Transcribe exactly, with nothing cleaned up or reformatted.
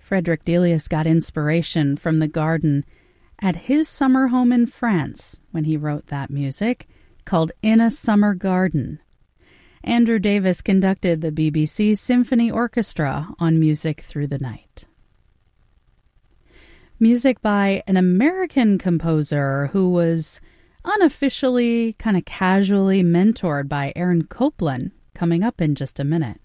Frederick Delius got inspiration from the garden at his summer home in France when he wrote that music, called In a Summer Garden. Andrew Davis conducted the B B C Symphony Orchestra on Music Through the Night. Music by an American composer who was unofficially, kind of casually mentored by Aaron Copland, coming up in just a minute.